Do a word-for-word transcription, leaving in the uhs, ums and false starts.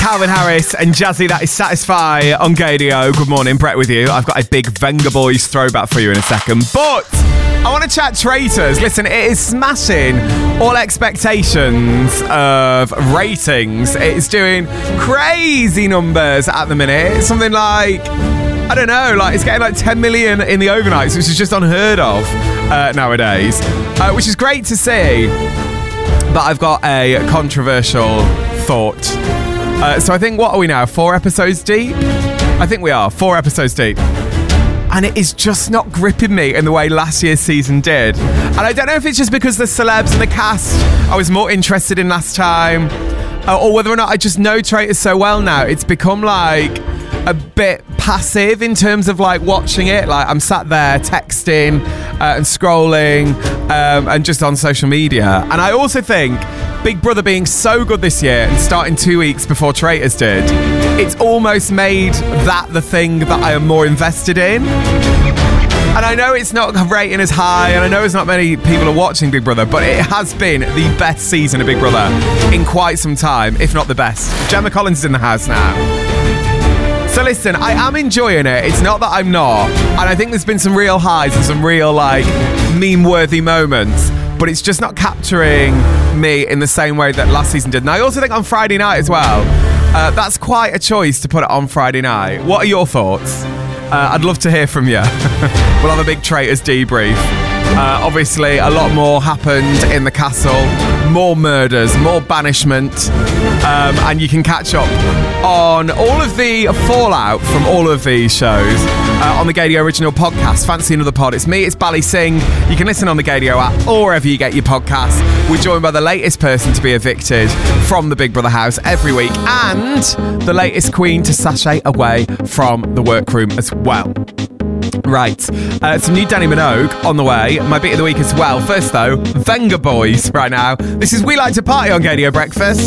Calvin Harris and Jazzy, that is Satisfy on Gadio. Good morning, Brett with you. I've got a big Venga Boys throwback for you in a second, but I want to chat Traitors. Listen, it is smashing all expectations of ratings. It's doing crazy numbers at the minute. It's something like, I don't know, like it's getting like ten million in the overnights, which is just unheard of uh, nowadays, uh, which is great to see. But I've got a controversial thought. Uh, so I think, what are we now? Four episodes deep? I think we are. Four episodes deep. And it is just not gripping me in the way last year's season did. And I don't know if it's just because the celebs and the cast I was more interested in last time, uh, or whether or not I just know Traitors so well now. It's become like a bit passive in terms of like watching it. Like I'm sat there texting uh, and scrolling um, and just on social media. And I also think Big Brother being so good this year and starting two weeks before Traitors did, it's almost made that the thing that I am more invested in. And I know it's not rating as high, and I know there's not many people are watching Big Brother, but it has been the best season of Big Brother in quite some time, if not the best. Gemma Collins is in the house now. So listen, I am enjoying it. It's not that I'm not. And I think there's been some real highs and some real, like, meme-worthy moments. But it's just not capturing me in the same way that last season did. And I also think on Friday night as well, uh, that's quite a choice to put it on Friday night. What are your thoughts? Uh, I'd love to hear from you. We'll have a big Traitors debrief. Uh, obviously, a lot more happened in the castle. More murders, more banishment. Um, and you can catch up on all of the fallout from all of these shows uh, on the Gadio Original Podcast. Fancy another pod? It's me, it's Bally Singh. You can listen on the Gadio app or wherever you get your podcasts. We're joined by the latest person to be evicted from the Big Brother house every week, and the latest queen to sashay away from the workroom as well. Right, uh, some new Danny Minogue on the way. My beat of the week as well. First though, Venga Boys right now. This is We Like to Party on Gadio Breakfast.